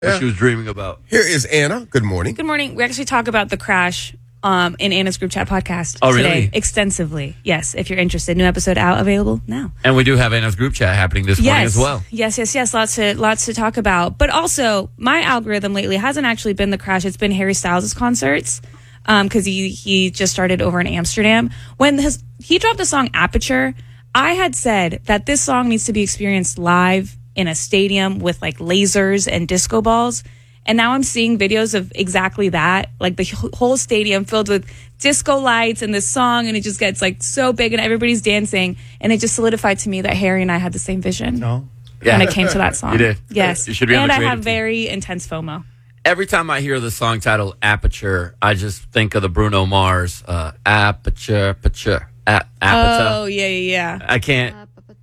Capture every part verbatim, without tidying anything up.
what she was dreaming about. Here is Anna. Good morning. Good morning. We actually talk about the crash um, in Anna's group chat podcast Oh, today really? extensively. Yes, if you're interested. New episode out, available now. And we do have Anna's group chat happening this morning Yes. as well. Yes, yes, yes. Lots to lots to talk about. But also, my algorithm lately hasn't actually been the crash. It's been Harry Styles' concerts because he he just started over in Amsterdam. When his he dropped the song Aperture, I had said that this song needs to be experienced live in a stadium with like lasers and disco balls. And now I'm seeing videos of exactly that, like the whole stadium filled with disco lights and this song, and it just gets like so big and everybody's dancing. And it just solidified to me that Harry and I had the same vision No. Yeah. when it came to that song. You did. Yes. You should be on and the I creative have team. very intense FOMO. Every time I hear the song title Aperture, I just think of the Bruno Mars uh, Aperture, Aperture, a- Aperture. Oh, yeah, yeah, yeah. I can't.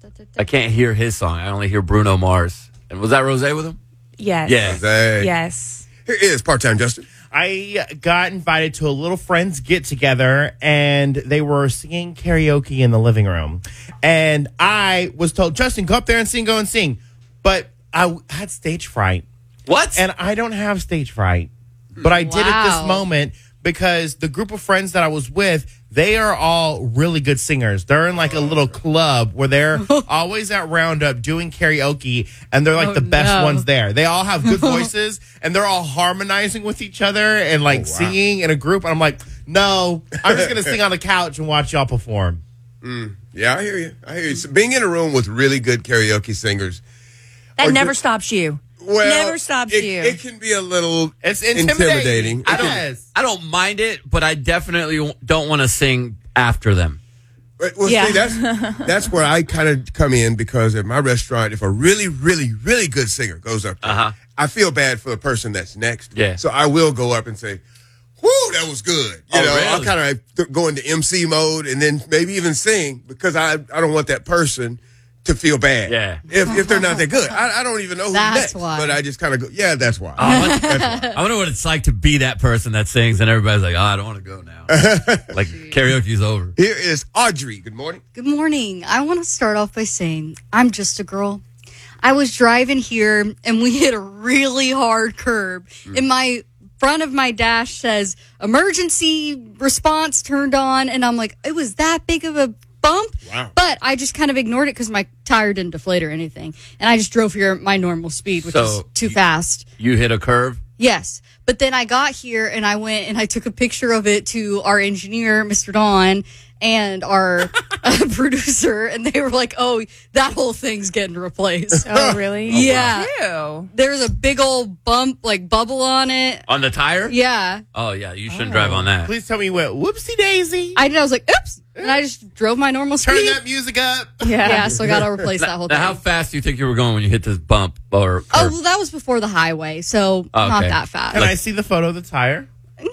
I can't hear his song. I only hear Bruno Mars. And was that Rose with him? Yes. Yeah. Hey. Yes. Here is part-time Justin. I got invited to a little friends get together, and they were singing karaoke in the living room. And I was told, Justin, go up there and sing, go and sing. But I had stage fright. What? And I don't have stage fright. But I did at Wow. this moment because the group of friends that I was with, they are all really good singers. They're in like a little club where they're always at Roundup doing karaoke, and they're like Oh, the best no. ones there. They all have good voices, and they're all harmonizing with each other and like wow. singing in a group. And I'm like, no, I'm just going to sing on the couch and watch y'all perform. Yeah, I hear you. I hear you. So being in a room with really good karaoke singers, That Or never ju- stops you. well, Never stops it, you. It can be a little It's intimidating. intimidating. I It can- Yes. I don't mind it, but I definitely don't want to sing after them. Right, Well, Yeah. see, that's that's where I kind of come in because at my restaurant, if a really, really, really good singer goes up there, Uh-huh. I feel bad for the person that's next. Yeah. So I will go up and say, "Whoo, that was good." You Oh, know, I'll really? kind of th- go into M C mode and then maybe even sing because I I don't want that person to feel bad. Yeah. If if they're not that good, I, I don't even know who's That's next. why. But I just kind of go, yeah, that's why. I wonder, That's why. I wonder what it's like to be that person that sings and everybody's like, oh, I don't want to go now. Like karaoke's over. Here is Audrey. Good morning. Good morning. I want to start off by saying I'm just a girl. I was driving here and we hit a really hard curb. And my front of my dash says emergency response turned on. And I'm like, it was that big of a bump. Wow. But I just kind of ignored it because my tire didn't deflate or anything. And I just drove here at my normal speed, which So is too you- fast. You hit a curve. Yes. But then I got here and I went and I took a picture of it to our engineer, Mister Don, and our uh, producer. And they were like, oh, that whole thing's getting replaced. Oh, really? Yeah. Ew. There's a big old bump, like bubble on it. On the tire? Yeah. Oh, yeah. You shouldn't drive on that. Please tell me you went, whoopsie daisy. I did. I was like, oops. And I just drove my normal Turn speed. that music up. Yeah. Yeah, so I got to replace that whole Now, thing. how fast do you think you were going when you hit this bump or Oh, curve? well, that was before the highway, so not Okay. that fast. Can I see the photo of the tire?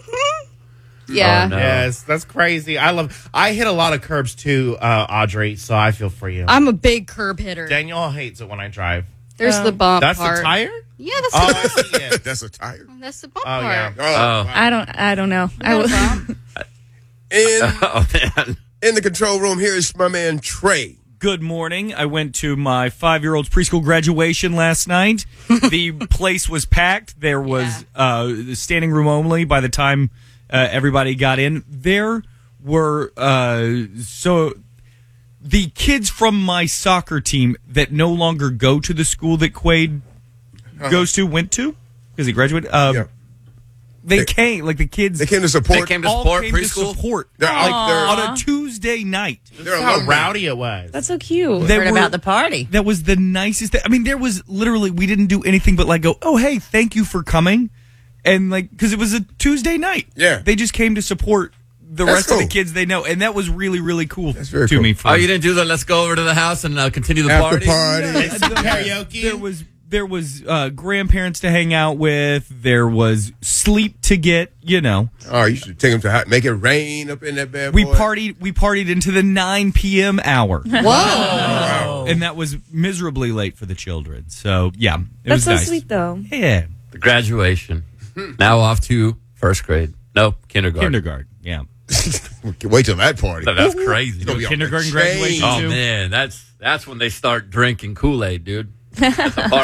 Yeah. Oh, no. Yes, that's crazy. I love. I hit a lot of curbs too, uh, Audrey. So I feel for you. I'm a big curb hitter. Daniel hates it when I drive. There's the bump That's part. the tire. Yeah, that's Oh, the, I see it. That's a tire. that's the bump Oh yeah. part. Oh, Oh. wow. I don't. I don't know. I Not a will. bump. In, Oh, man. in the control room, here is my man Trey. Good morning. I went to my five-year-old's preschool graduation last night. The place was packed. There was uh, standing room only by the time uh, everybody got in. There were uh, so the kids from my soccer team that no longer go to the school that Quaid goes to went to because he graduated. Um, Yeah. They, They- came like the kids. They came to support. They came to all support came preschool? to support They're like, out there. on a Tuesday night. They're That's how alumni. rowdy it was. That's so cute. They Heard were- about the party. That was the nicest thing. I mean, there was literally, we didn't do anything but like go, oh, hey, thank you for coming. And like, because it was a Tuesday night. Yeah. They just came to support the That's rest of cool. the kids they know. And that was really, really cool That's very to cool. me. For Oh, you didn't do the let's go over to the house and uh, continue the After party? party. It's some karaoke. There was there was uh, grandparents to hang out with. There was sleep to get. You know, Oh, you should take them to hot, make it rain up in that bad we boy. partied. We partied into the nine p.m. hour, Whoa. and that was miserably late for the children. So yeah, it That's was so nice. sweet, though. Yeah, The graduation. Now off to first grade. No, kindergarten. kindergarten. Yeah. Wait till that party. That's crazy. It's gonna be off the Kindergarten chain. graduation. Oh too? man, that's that's when they start drinking Kool-Aid, dude. Party.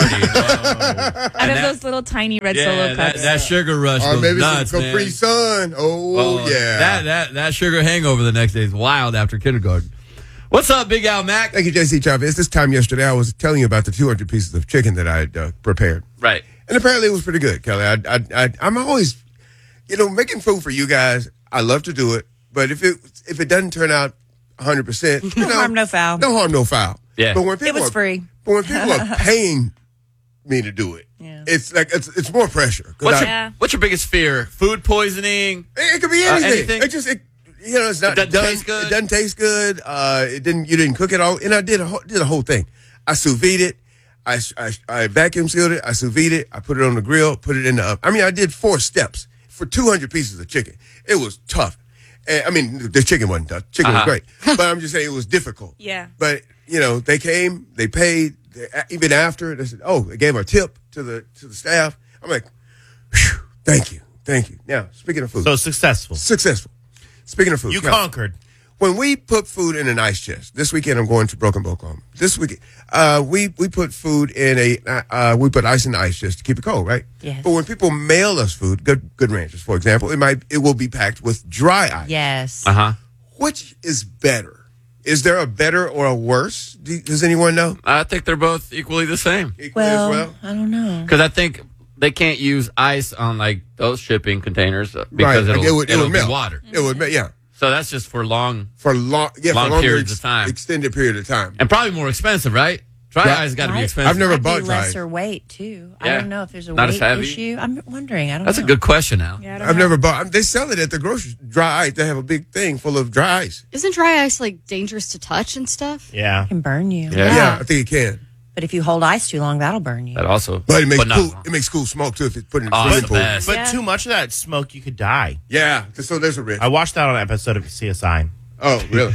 Out of those little tiny red Yeah, solo that, cups. that sugar rush Or goes maybe nuts, some man. Capri Sun. Oh, Oh, yeah. That, that, that sugar hangover the next day is wild after kindergarten. What's up, Big Al Mac? Thank you, J C Chavez. This time yesterday, I was telling you about the two hundred pieces of chicken that I had uh, prepared. Right. And apparently it was pretty good, Kelly. I, I, I, I'm always, you know, making food for you guys. I love to do it. But if it if it doesn't turn out one hundred percent, you No know, harm, no foul. No harm, no foul. Yeah. But when people was are, free. But when people are paying me to do it, Yeah. it's like it's it's more pressure. 'Cause What's, I- your, Yeah. what's your biggest fear? Food poisoning? It, it could be Uh, anything. anything? It just it, you know, it's not It doesn't done. taste good? It doesn't taste good. Uh, it didn't. You didn't cook it all. And I did a whole, did a whole thing. I sous vide it. I, I, I vacuum sealed it. I sous vide it. I put it on the grill. Put it in the oven. I mean, I did four steps for two hundred pieces of chicken. It was tough. And, I mean, the chicken wasn't tough. Chicken Uh-huh. was great. But I'm just saying it was difficult. Yeah. But you know, they came. They paid. They, even after they said, "Oh, they gave a tip to the to the staff." I'm like, "Whew, thank you, thank you." Now, speaking of food, So successful. successful. Speaking of food, You now, conquered. when we put food in an ice chest, this weekend I'm going to Broken Bow, Oklahoma. This weekend, uh, we we put food in a uh, we put ice in the ice chest to keep it cold, right? Yes. But when people mail us food, Good Good Ranchers, for example, it might it will be packed with dry ice. Yes. Uh huh. Which is better? Is there a better or a worse? Do, does anyone know? I think they're both equally the same. Equally Well, as well. I don't know. Because I think they can't use ice on like those shipping containers uh, because right. it'll, Like, it would, it it'll would be melt. water. It would melt. Yeah. So that's just for long For long, yeah, Long for longer periods ex- of time. extended period of time. and probably more expensive, right? Dry Right. ice got to be Right. expensive. I've never Might bought be dry. lesser weight too. I Yeah. don't know if there's a Not as weight heavy. issue. I'm wondering. I don't That's a know. good question, Al. Yeah, I don't I've know. never bought. They sell it at the grocery dry ice. They have a big thing full of dry ice. Isn't dry ice like dangerous to touch and stuff? Yeah. It can burn you. Yeah. Yeah, I think it can. But if you hold ice too long, that'll burn you. That also. But it makes not- cool. It makes cool smoke too if it's put in the Oh, swimming it's the pool. best. But Yeah. too much of that smoke, you could die. Yeah, so there's a risk. I watched that on an episode of C S I. Oh, really?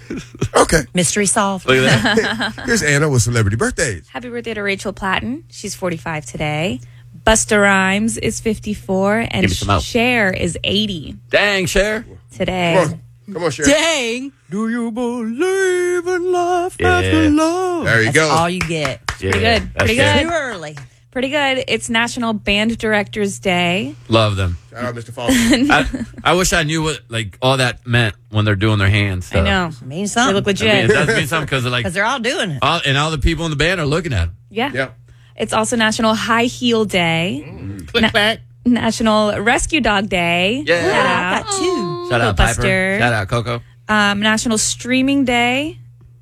Okay. Mystery solved. Look at that. Here's Anna with celebrity birthdays. Happy birthday to Rachel Platten. She's forty-five today. Busta Rhymes is fifty-four. And Give me some help. Cher is eighty Dang, Cher. today. Come on, come on, Sharon. Dang. Do you believe in life after love? There you That's go. all you get. Yeah, Pretty good. that's Pretty Cher. good. Too early. Pretty good. It's National Band Directors Day. Love them. Shout out, Mister Falk. I, I wish I knew what like all that meant when they're doing their hands. I know. It means They look something. I mean, it legit. does mean something because like Because they're all doing it. all, and all the people in the band are looking at them. Yeah. Yeah. It's also National High Heel Day. Click Na- back. National Rescue Dog Day. Yeah. Shout I out. got two. Shout out Buster. Piper. Shout out Coco. Um, National Streaming Day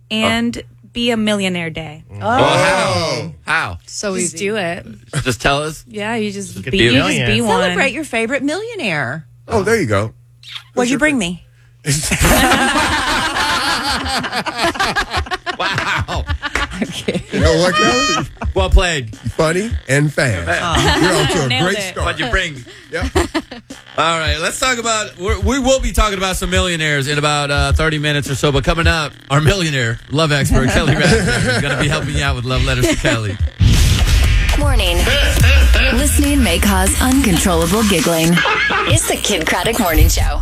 and Be a Millionaire Day. Oh, how? How? So Just easy. do it. Just tell us. Yeah, you just get be, the you just million. be one. Celebrate your favorite millionaire. Oh, there you go. What'd you bring me? Wow. You know what, Kelly? Well played. Funny and fast. You're off to a Nailed great it. start. What'd you bring? Yeah. All right, let's talk about. We're, we will be talking about some millionaires in about uh, thirty minutes or so. But coming up, our millionaire love expert Kelly Raspberry is going to be helping you out with love letters to Kelly. Morning. Listening may cause uncontrollable giggling. It's the Kid Craddock Morning Show.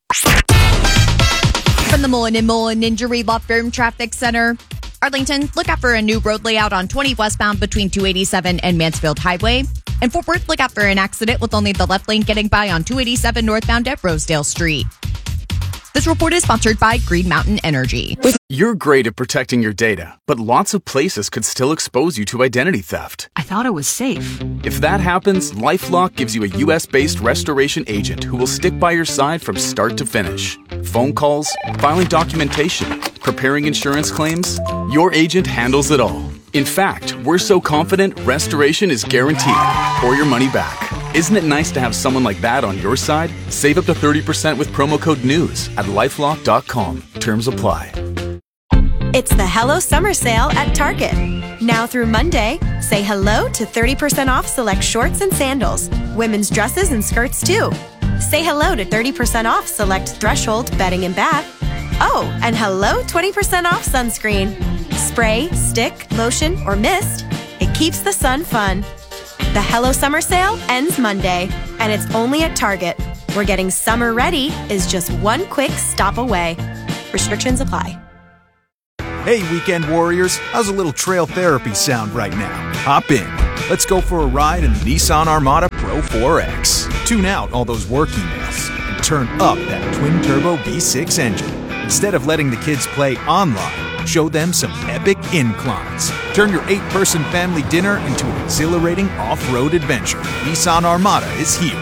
From the Mullen and Mullen Injury Law Firm Traffic Center. Arlington, look out for a new road layout on twenty westbound between two eighty-seven and Mansfield Highway. And Fort Worth, look out for an accident with only the left lane getting by on two eighty-seven northbound at Rosedale Street. This report is sponsored by Green Mountain Energy. You're great at protecting your data, but lots of places could still expose you to identity theft. I thought it was safe. If that happens, LifeLock gives you a U S based restoration agent who will stick by your side from start to finish. Phone calls, filing documentation, preparing insurance claims, your agent handles it all. In fact, we're so confident restoration is guaranteed or your money back. Isn't it nice to have someone like that on your side? Save up to thirty percent with promo code NEWS at lifelock dot com. Terms apply. It's the Hello Summer Sale at Target. Now through Monday, say hello to thirty percent off select shorts and sandals, women's dresses and skirts too. Say hello to thirty percent off select Threshold bedding and bath. Oh, and hello twenty percent off sunscreen. Spray, stick, lotion, or mist, it keeps the sun fun. The Hello Summer Sale ends Monday, and it's only at Target, where getting summer ready is just one quick stop away. Restrictions apply. Hey, weekend warriors, how's a little trail therapy sound right now? Hop in. Let's go for a ride in the Nissan Armada Pro four X. Tune out all those work emails and turn up that twin-turbo V six engine. Instead of letting the kids play online, show them some epic inclines. Turn your eight-person family dinner into an exhilarating off-road adventure. Nissan Armada is here.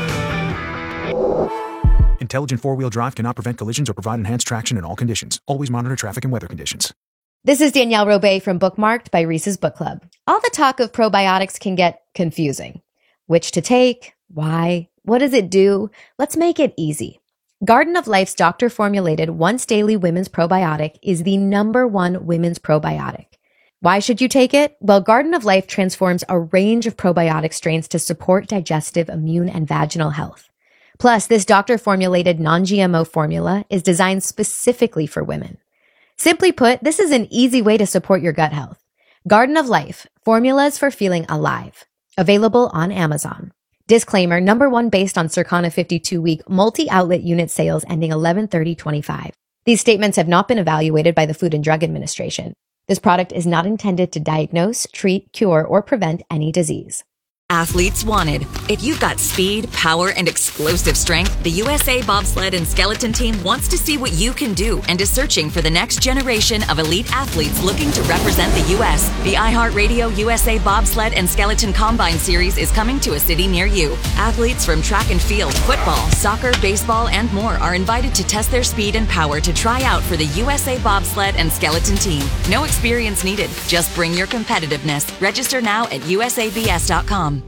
Intelligent four-wheel drive cannot prevent collisions or provide enhanced traction in all conditions. Always monitor traffic and weather conditions. This is Danielle Robay from Bookmarked by Reese's Book Club. All the talk of probiotics can get confusing. Which to take? Why? What does it do? Let's make it easy. Garden of Life's doctor-formulated once-daily women's probiotic is the number one women's probiotic. Why should you take it? Well, Garden of Life transforms a range of probiotic strains to support digestive, immune, and vaginal health. Plus, this doctor-formulated non-G M O formula is designed specifically for women. Simply put, this is an easy way to support your gut health. Garden of Life, formulas for feeling alive. Available on Amazon. Disclaimer, number one based on Circana fifty-two week multi-outlet unit sales ending eleven thirty twenty-five. These statements have not been evaluated by the Food and Drug Administration. This product is not intended to diagnose, treat, cure, or prevent any disease. Athletes wanted. If you've got speed, power, and explosive strength, the U S A Bobsled and Skeleton Team wants to see what you can do and is searching for the next generation of elite athletes looking to represent the U S The iHeartRadio U S A Bobsled and Skeleton Combine Series is coming to a city near you. Athletes from track and field, football, soccer, baseball, and more are invited to test their speed and power to try out for the U S A Bobsled and Skeleton Team. No experience needed. Just bring your competitiveness. Register now at U S A B S dot com.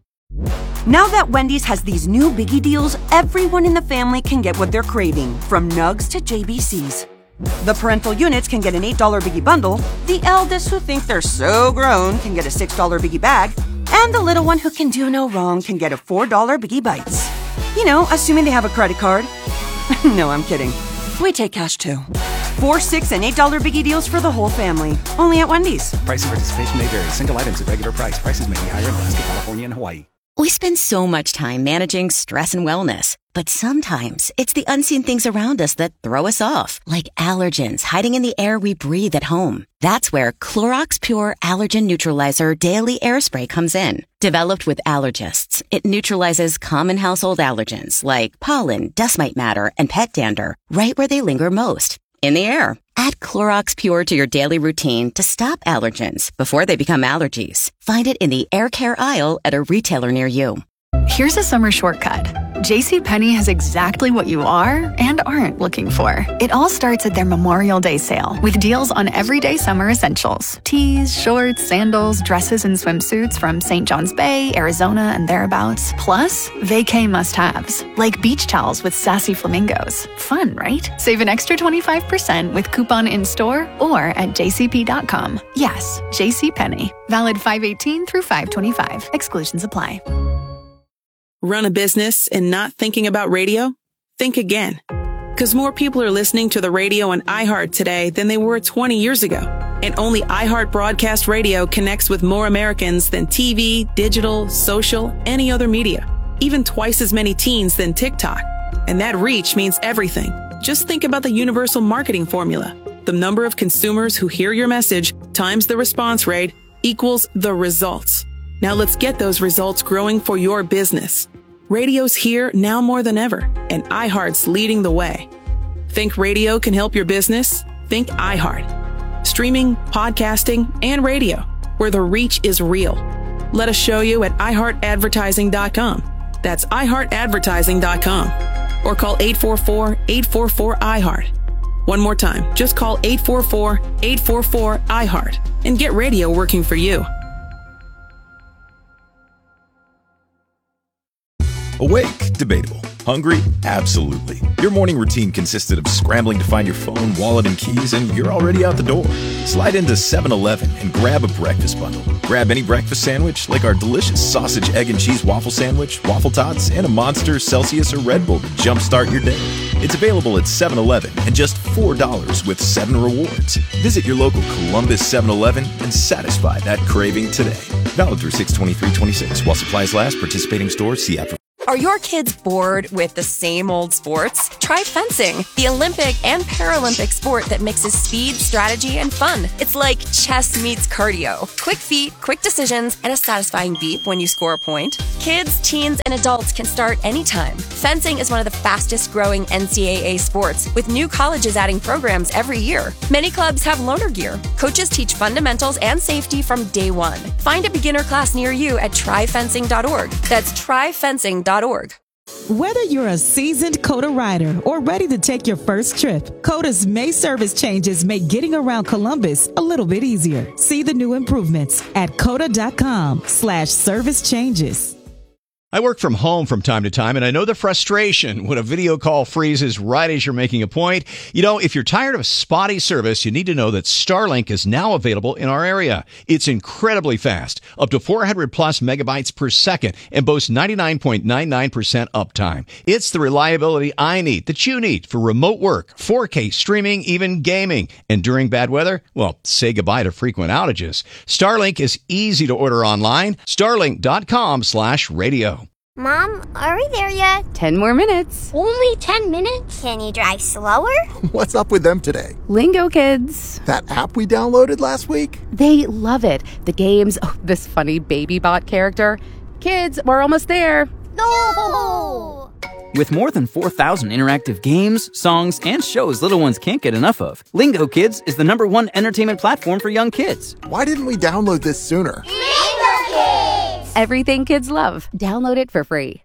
Now that Wendy's has these new biggie deals, everyone in the family can get what they're craving, from nugs to J B Cs. The parental units can get an eight dollar biggie bundle, the eldest who think they're so grown can get a six dollar biggie bag, and the little one who can do no wrong can get a four dollar biggie bites. You know, assuming they have a credit card. No, I'm kidding. We take cash too. Four, six, and eight dollar biggie deals for the whole family. Only at Wendy's. Price and participation may vary. Single items at regular price. Prices may be higher in Alaska, California, and Hawaii. We spend so much time managing stress and wellness, but sometimes it's the unseen things around us that throw us off, like allergens hiding in the air we breathe at home. That's where Clorox Pure Allergen Neutralizer Daily Air Spray comes in. Developed with allergists, it neutralizes common household allergens like pollen, dust mite matter, and pet dander right where they linger most, in the air. Add Clorox Pure to your daily routine to stop allergens before they become allergies. Find it in the air care aisle at a retailer near you. Here's a summer shortcut. JCPenney has exactly what you are and aren't looking for. It all starts at their Memorial Day sale with deals on everyday summer essentials. Tees, shorts, sandals, dresses, and swimsuits from Saint John's Bay, Arizona, and thereabouts. Plus, vacay must-haves, like beach towels with sassy flamingos. Fun, right? Save an extra twenty-five percent with coupon in-store or at j c p dot com. Yes, JCPenney. Valid five eighteen through five twenty-five. Exclusions apply. Run a business and not thinking about radio? Think again. Because more people are listening to the radio on iHeart today than they were twenty years ago. And only iHeart Broadcast Radio connects with more Americans than T V, digital, social, any other media. Even twice as many teens than TikTok. And that reach means everything. Just think about the universal marketing formula. The number of consumers who hear your message times the response rate equals the results. Now let's get those results growing for your business. Radio's here now more than ever, and iHeart's leading the way. Think radio can help your business? Think iHeart. Streaming, podcasting, and radio, where the reach is real. Let us show you at i heart advertising dot com. That's i heart advertising dot com. Or call eight four four, eight four four, I heart. One more time, just call eight four four, eight four four, I heart and get radio working for you. Awake? Debatable. Hungry? Absolutely. Your morning routine consisted of scrambling to find your phone, wallet, and keys, and you're already out the door. Slide into seven eleven and grab a breakfast bundle. Grab any breakfast sandwich, like our delicious sausage, egg, and cheese waffle sandwich, waffle tots, and a Monster, Celsius, or Red Bull to jumpstart your day. It's available at seven eleven and just four dollars with seven rewards. Visit your local Columbus seven eleven and satisfy that craving today. Valid through six twenty-three twenty-six while supplies last. Participating stores, see app for Are your kids bored with the same old sports? Try fencing, the Olympic and Paralympic sport that mixes speed, strategy, and fun. It's like chess meets cardio. Quick feet, quick decisions, and a satisfying beep when you score a point. Kids, teens, and adults can start anytime. Fencing is one of the fastest growing N C double A sports, with new colleges adding programs every year. Many clubs have loaner gear. Coaches teach fundamentals and safety from day one. Find a beginner class near you at try fencing dot org. That's try fencing dot org. Whether you're a seasoned Coda rider or ready to take your first trip, Coda's May service changes make getting around Columbus a little bit easier. See the new improvements at coda.com slash service changes. I work from home from time to time, and I know the frustration when a video call freezes right as you're making a point. You know, if you're tired of spotty service, you need to know that Starlink is now available in our area. It's incredibly fast, up to four hundred plus megabytes per second, and boasts ninety-nine point nine nine percent uptime. It's the reliability I need, that you need, for remote work, four K streaming, even gaming. And during bad weather, well, say goodbye to frequent outages. Starlink is easy to order online. Starlink.com slash radio. Mom, are we there yet? Ten more minutes. Only ten minutes? Can you drive slower? What's up with them today? Lingo Kids. That app we downloaded last week? They love it. The games, oh, this funny baby bot character. Kids, we're almost there. No! With more than four thousand interactive games, songs, and shows little ones can't get enough of, Lingo Kids is the number one entertainment platform for young kids. Why didn't we download this sooner? Lingo Kids! Everything kids love. Download it for free.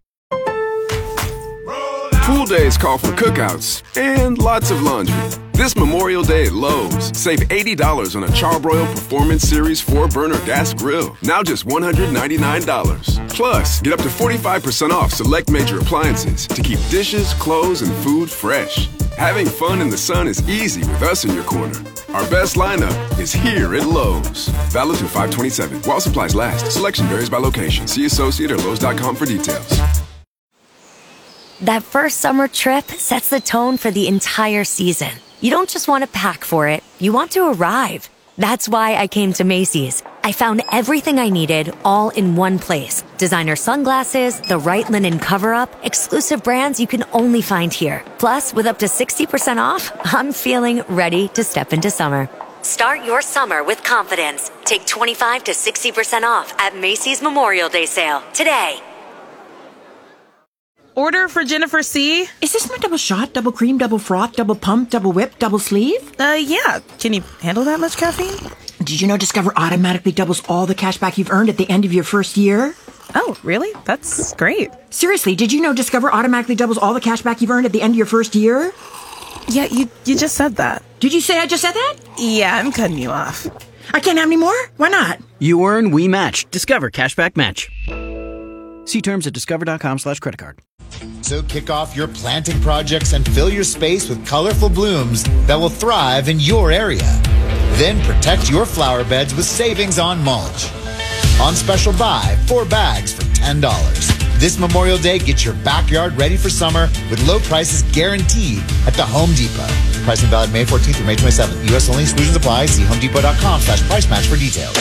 Pool days call for cookouts and lots of laundry. This Memorial Day at Lowe's, save eighty dollars on a Charbroil Performance Series four burner gas grill. Now just one hundred ninety-nine dollars. Plus, get up to forty-five percent off select major appliances to keep dishes, clothes, and food fresh. Having fun in the sun is easy with us in your corner. Our best lineup is here at Lowe's. Valid through five twenty-seven. While supplies last. Selection varies by location. See associate or lowes dot com for details. That first summer trip sets the tone for the entire season. You don't just want to pack for it, you want to arrive. That's why I came to Macy's. I found everything I needed all in one place. Designer sunglasses, the right linen cover-up, exclusive brands you can only find here. Plus, with up to sixty percent off, I'm feeling ready to step into summer. Start your summer with confidence. Take twenty-five to sixty percent off at Macy's Memorial Day sale today. Order for Jennifer C. Is this my double shot, double cream, double froth, double pump, double whip, double sleeve? Uh, yeah. Can you handle that much caffeine? Did you know Discover automatically doubles all the cash back you've earned at the end of your first year? Oh, really? That's great. Seriously, did you know Discover automatically doubles all the cash back you've earned at the end of your first year? Yeah, you you just said that. Did you say I just said that? Yeah, I'm cutting you off. I can't have any more? Why not? You earn, we match. Discover Cashback Match. See terms at discover.com slash credit card. So kick off your planting projects and fill your space with colorful blooms that will thrive in your area. Then protect your flower beds with savings on mulch. On special buy, four bags for ten dollars. This Memorial Day, get your backyard ready for summer with low prices guaranteed at the Home Depot. Pricing valid May fourteenth through May twenty-seventh. U S only, exclusions apply. See homedepot.com slash price match for details.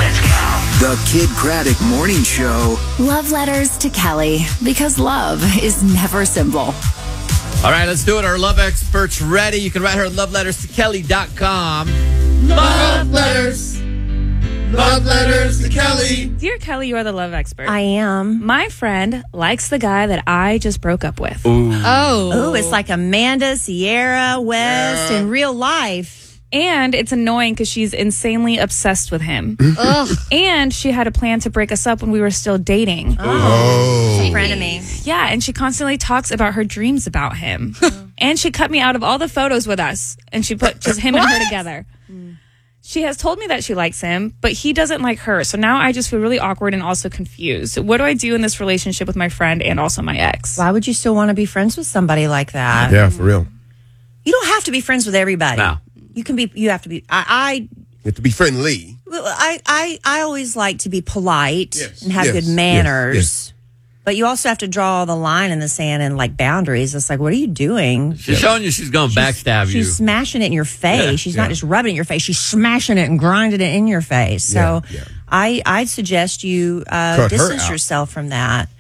The Kid Craddock Morning Show. Love letters to Kelly, because love is never simple. All right, let's do it. Our love expert's ready. You can write her at love letters to kelly dot com. Love letters. Love letters to Kelly. Dear Kelly, you are the love expert. I am. My friend likes the guy that I just broke up with. Ooh. Oh. Ooh, it's like Amanda, Sierra, West yeah. in real life. And it's annoying because she's insanely obsessed with him. Ugh. And she had a plan to break us up when we were still dating. Oh. She's a friend of me. Yeah, and she constantly talks about her dreams about him. And she cut me out of all the photos with us. And she put just him and her together. Mm. She has told me that she likes him, but he doesn't like her. So now I just feel really awkward and also confused. What do I do in this relationship with my friend and also my ex? Why would you still want to be friends with somebody like that? Yeah, for real. You don't have to be friends with everybody. No. You can be, you have to be, I, I You have to be friendly. Well, I, I, I always like to be polite yes. and have yes. good manners. Yes. Yes. But you also have to draw the line in the sand and like boundaries. It's like, what are you doing? She's showing you she's going to backstab she's, you. She's smashing it in your face. Yeah, she's yeah. not just rubbing it in your face. She's smashing it and grinding it in your face. So Yeah, yeah. I, I'd suggest you uh, Cut her distance out. yourself from that. Yeah.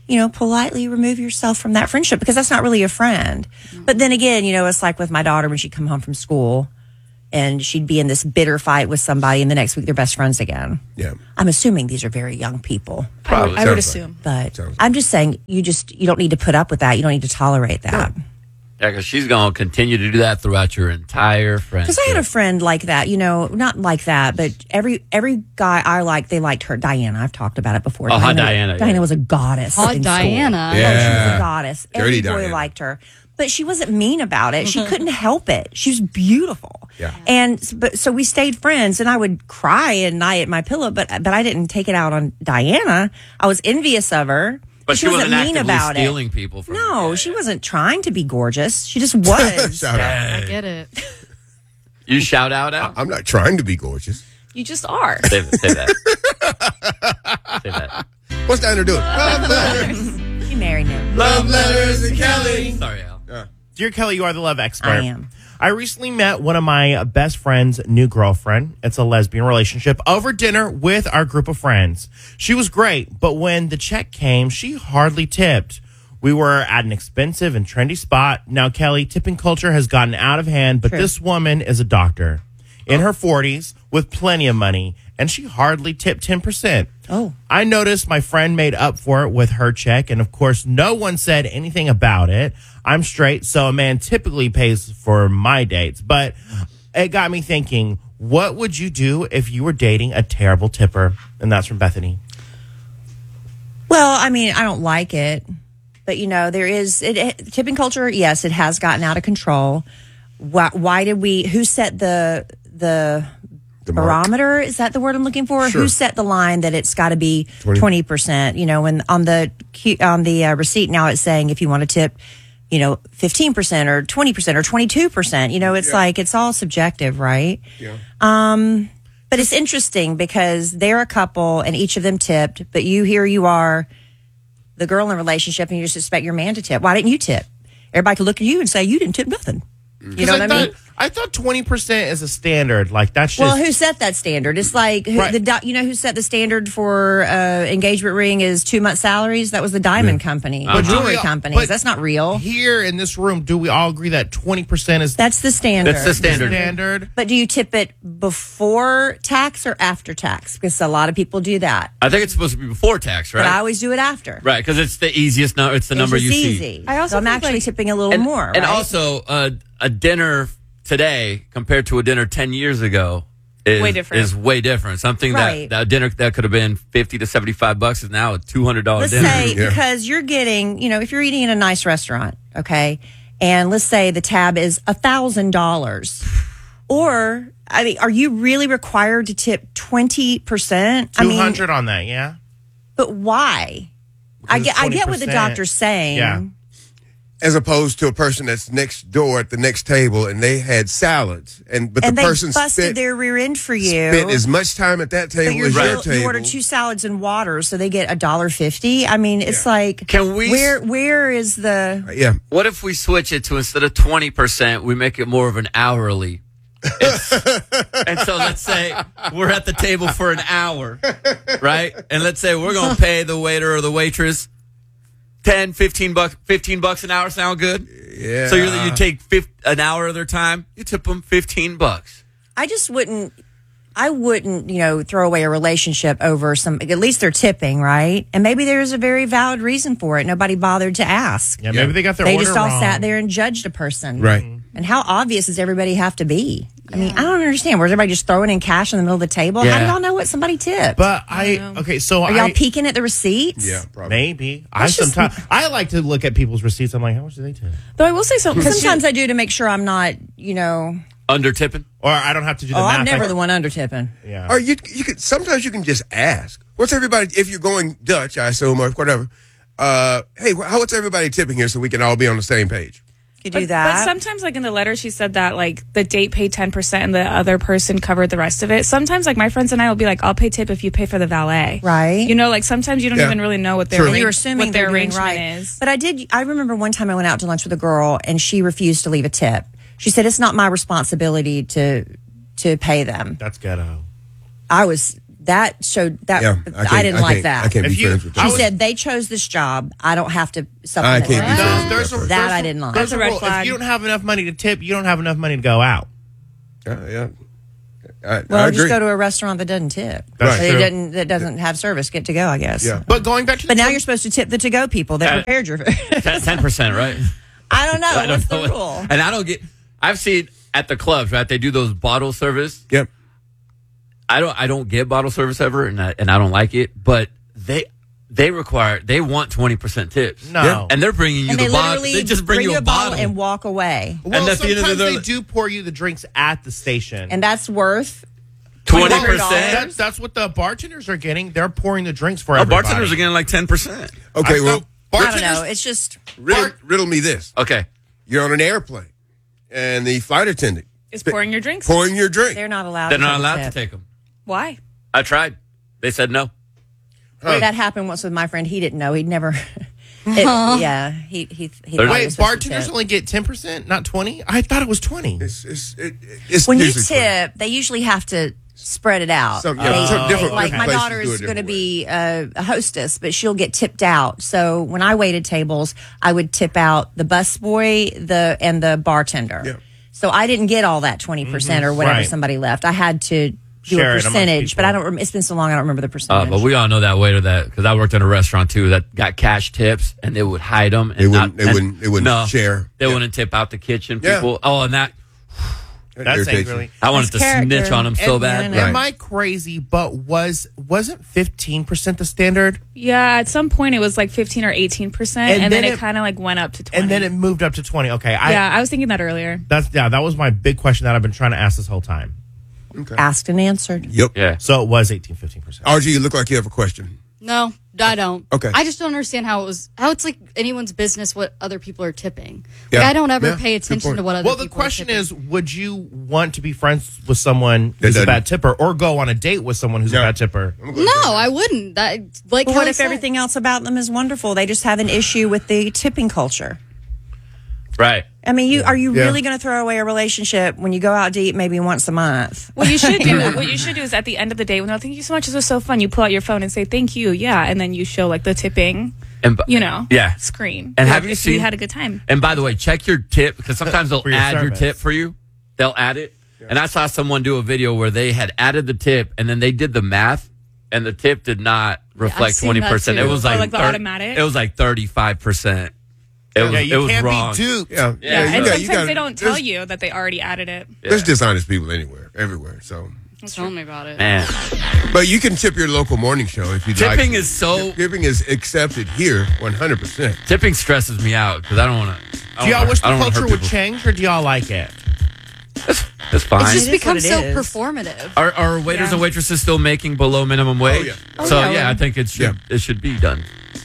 you know, politely remove yourself from that friendship because that's not really a friend. But then again, you know, it's like with my daughter when she'd come home from school and she'd be in this bitter fight with somebody and the next week they're best friends again. Yeah. I'm assuming these are very young people. Probably. I would, I would assume. But I'm just saying you just, you don't need to put up with that. You don't need to tolerate that. Yeah, because she's going to continue to do that throughout your entire friendship. Because I had a friend like that, you know, not like that, but every every guy I liked, they liked her. Diana, I've talked about it before. Oh, Diana, hot Diana. Diana yeah. was a goddess. Hot in Diana. school. Yeah. Oh, she was a goddess. Every Dirty boy Diana. liked her. But she wasn't mean about it. She couldn't help it. She was beautiful. Yeah. And but so we stayed friends, and I would cry at night at my pillow, but but I didn't take it out on Diana. I was envious of her. But she wasn't mean actively about stealing it. people from No, she wasn't trying to be gorgeous. She just was. Shout out. I get it. You shout out out? I'm not trying to be gorgeous. You just are. Say, say that. Say that. What's Diana doing? Love letters. She married me. Love letters and Kelly. Sorry, Al. Dear Kelly, you are the love expert. I am. I recently met one of my best friend's new girlfriend. It's a lesbian relationship over dinner with our group of friends. She was great, but when the check came, she hardly tipped. We were at an expensive and trendy spot. Now, Kelly, tipping culture has gotten out of hand, but True. this woman is a doctor in her forties with plenty of money, and she hardly tipped ten percent. Oh. I noticed my friend made up for it with her check, and of course, no one said anything about it. I'm straight, so a man typically pays for my dates, but it got me thinking, what would you do if you were dating a terrible tipper? And that's from Bethany. Well, I mean, I don't like it, but you know, there is it, it, tipping culture. Yes, it has gotten out of control. Why, why did we? Who set the the, The mark. barometer? Is that the word I'm looking for? Sure. Who set the line that it's got to be twenty twenty percent? You know, when on the Q- on the uh, receipt now it's saying if you want to tip, you know, fifteen percent or twenty percent or twenty-two percent. You know, it's Yeah. like it's all subjective, right? Yeah. Um, but it's interesting because they're a couple and each of them tipped, but you here you are, the girl in a relationship, and you just expect your man to tip. Why didn't you tip? Everybody could look at you and say you didn't tip nothing. You know what I, thought, mean? I thought twenty percent is a standard. Like, that's just... Well, who set that standard? It's like who, Right. the di- you know who set the standard for uh, engagement ring is two month salaries. That was the diamond company, But the do jewelry we all- companies. but That's not real. Here in this room, do we all agree that twenty percent is That's the standard. That's the standard. standard? But do you tip it before tax or after tax? Because a lot of people do that. I think it's supposed to be before tax, right? But I always do it after. Right, because it's the easiest number. It's the It's number just you see. easy. I also so I'm think, actually like- tipping a little And, more. and right? also, uh, a dinner today compared to a dinner ten years ago is Way different. Is way different. Something Right. that, that dinner that could have been fifty to seventy-five bucks is now a two hundred dollars let's dinner. say because you're getting, you know, if you're eating in a nice restaurant, okay, and let's say the tab is a thousand dollars, or I mean, are you really required to tip twenty percent? I two mean, hundred on that, yeah? but why? I Because get, I get what the twenty percent. doctor's saying. Yeah. As opposed to a person that's next door at the next table and they had salads, and but And the they person busted spent, their rear end for you. spent as much time at that But table you're as your still- you table. order two salads and water, so they get a dollar fifty. I mean, it's like, Can we- Where where is the? Yeah. What if we switch it to instead of twenty percent, we make it more of an hourly? It's- and so let's say we're at the table for an hour, right? And let's say we're going to pay the waiter or the waitress ten, fifteen bucks, fifteen bucks an hour. Sound good? Yeah. So you you take fif- an hour of their time, you tip them fifteen bucks. I just wouldn't. I wouldn't, you know, throw away a relationship over some. At least they're tipping, right? And maybe there's a very valid reason for it. Nobody bothered to ask. Yeah, maybe they got their They order just all wrong. sat there and judged a person, Right. And how obvious does everybody have to be? I mean, I don't understand. Was everybody just throwing in cash in the middle of the table? How do Yeah. y'all know what somebody tipped? But I, okay, so Are y'all I... peeking at the receipts? Yeah, probably. Maybe. I That's just- sometimes... I like to look at people's receipts. I'm like, how much do they tip? Though I will say something. Sometimes I do to make sure I'm not, you know. Under tipping? Or I don't have to do the Oh, math. I'm never I- the one under tipping. Yeah. Or you you could sometimes you can just ask. What's everybody if you're going Dutch, I assume, or whatever. Uh, hey, how what's everybody tipping here so we can all be on the same page? You but, do that. But sometimes, like in the letter, she said that like the date paid ten percent and the other person covered the rest of it. Sometimes, like my friends and I will be like, "I'll pay tip if you pay for the valet." Right. You know, like sometimes you don't Yeah. even really know what their True. And arra- you're assuming what their they're doing arrangement right. is. But I did. I remember one time I went out to lunch with a girl, and she refused to leave a tip. She said it's not my responsibility to to pay them. That's ghetto. I was that showed that Yeah, I, I can't- didn't I like can't- that. I can't be If you- friends with She that. said they chose this job. I don't have to supplement. I can't be it. friends with There's that a, person. That there's I a- didn't like. There's That's a a red rule. If flag. you don't have enough money to tip, you don't have enough money to go out. Yeah, yeah. I, Well, I just agree. go to a restaurant that doesn't tip. That's That true. doesn't that doesn't have service. Get to go, I guess. Yeah. But going back to the But now tip- you're supposed to tip the to go people that Uh, prepared your. ten percent, right? I don't know. I don't What's know the what- rule? And I don't get. I've seen at the clubs, right? They do those bottle service. Yep. I don't. I don't get bottle service ever, and I, and I don't like it. But they they require. They want twenty percent tips. No. Yeah. and they're bringing you And the they bottle. literally they just bring, you a bottle. and walk away. Well, and at the end of the sometimes day- they do pour you the drinks at the station. And that's worth Twenty $100. percent. That's, that's what the bartenders are getting. They're pouring the drinks for Oh, everybody. bartenders are getting like ten percent. Okay, I well, thought I don't bartenders- know. It's just riddle, riddle me this. Okay. You're on an airplane, and the flight attendant Is pouring your drinks? pouring your drink. they're not allowed. They're to not take a allowed to sip. take them. Why? I tried. They said no. Huh. That happened once with my friend. He didn't know. He'd never. it, yeah, he he. he thought he Wait, was supposed to bartenders tip. only get ten percent, not twenty? I thought it was twenty. It's, it's, it, it's When you usually tip, they usually have to spread it out. Some- yeah, They- some different- like different my places daughter do it is going to different be a, a hostess, but she'll get tipped out. So when I waited tables, I would tip out the busboy, the and the bartender. Yeah. So I didn't get all that twenty percent or whatever Right. somebody left. I had to do Share a it amongst percentage, but people. I don't. rem- It's been so long, I don't remember the Uh, percentage. but we all know that waiter that because I worked in a restaurant too that got cash tips and they would hide them. And They wouldn't- not, they and- wouldn't- they wouldn't no, share. They Yeah. wouldn't tip out the kitchen Yeah. people. Oh, and that That That's irritates angrily. you. I wanted That's to snitch character. on them so And- bad. and- Right. Am I crazy? But was wasn't fifteen percent the standard? Yeah, at some point it was like fifteen or eighteen percent, And and, then, then it, it- kind of like went up to twenty. And then it moved up to twenty. Okay, I, yeah, I was thinking that earlier. that's yeah. That was my big question that I've been trying to ask this whole time. Asked and answered. Yep. Yeah. So it was eighteen, fifteen percent. R G, you look like you have a question. No, I don't. Okay. I just don't understand how it was. How it's like anyone's business what other people are tipping. Yeah. Like I don't ever Yeah, pay good attention point. to what other. Well, the people are question tipping. is, would you want to be friends with someone That who's a doesn't- bad tipper, or go on a date with someone who's Yeah. a bad tipper? No, I wouldn't. That like But how what I if said. everything else about them is wonderful? They just have an issue with the tipping culture. Right. I mean, you are you Yeah. really going to throw away a relationship when you go out to eat maybe once a month? What you should do, what you should do is at the end of the day, when they're like, thank you so much, this was so fun. You pull out your phone and say thank you, yeah, and then you show like the tipping, And b- you know, Yeah. screen. And Like, have you if seen- We had a good time. And by the way, check your tip because sometimes they'll For your add your service. tip for you. They'll add it. And I saw someone do a video where they had added the tip and then they did the math and the tip did not reflect seen twenty that percent. too. It was Oh, like, like the thir- automatic? It was like thirty-five percent. It was, Yeah, it you was can't wrong. be duped. Yeah. Yeah, you and got- sometimes you got- they don't tell there's- you that they already added it. There's dishonest people anywhere, everywhere. So, Tell me about it. Man. but you can tip your local morning show if you like. Tipping is so Tipping is accepted here, one hundred percent. tipping stresses me out because I don't want to. Do y'all wish the culture would change, or do y'all like it? It's fine. It's just It is become what it so is. performative. Are, are waiters Yeah. and waitresses still making below minimum wage? yeah. Oh, so yeah. yeah, I think it should it should be done.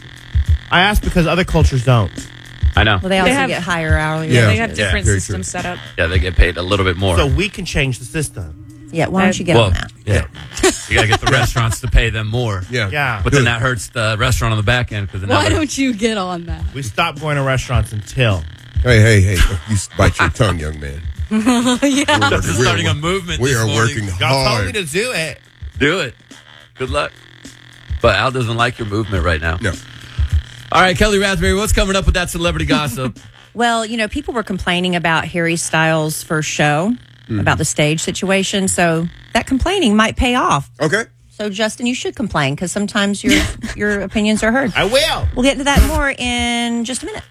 I ask because other cultures don't. I know. Well, they also have- get higher hourly Yeah. They wages. have Yeah, different very systems set up. Yeah, they get paid a little bit more. So we can change the system. Yeah, why don't you get well, on that? yeah, you gotta get the restaurants to pay them more. Yeah. Yeah. But then that hurts the restaurant on the back end because Why don't you get on that? We stop going to restaurants until. Hey, hey, hey! You bite your tongue, young man. yeah. This is We are starting a wor- movement. We this are morning. working Y'all told me hard. to do it. Do it. Good luck. But Al doesn't like your movement right now. No. All right, Kelly Raspberry, what's coming up with that celebrity gossip? Well, you know, people were complaining about Harry Styles' first show, about the stage situation. So that complaining might pay off. Okay. So, Justin, you should complain because sometimes your your opinions are heard. I will. We'll get into that more in just a minute.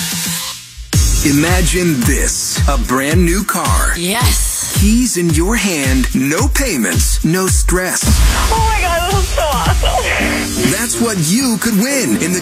Imagine this, a brand new car. Yes. Keys in your hand, no payments, no stress. Oh my god, this is so awesome. That's what you could win in the